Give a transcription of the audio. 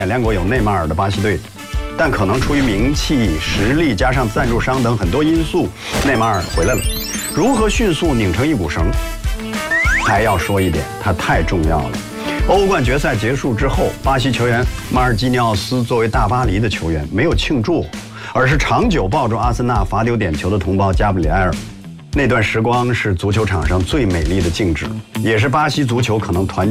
演练过有内马尔的巴西队，但可能出于名气、实力加上赞助商等很多因素，内马尔回来了。如何迅速拧成一股绳？还要说一点，它太重要了。欧冠决赛结束之后，巴西球员马尔基尼奥斯作为大巴黎的球员没有庆祝，而是长久抱住阿森纳罚丢点球的同胞加布里埃尔。那段时光是足球场上最美丽的静止，也是巴西足球可能团结